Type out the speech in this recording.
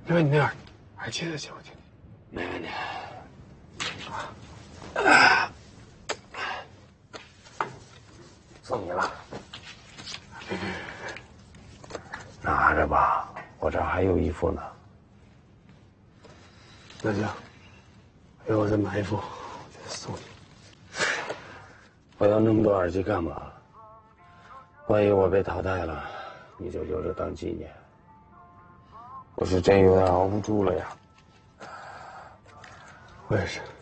因为你那样还接得起我听。 没问题。送你了。 别， 拿着吧，我这儿还有一副呢。 那行，给我再买一副，我再送你。 我要那么多耳机干嘛？万一我被淘汰了，你就留着当纪念。我是真有点熬不住了呀。 我也是。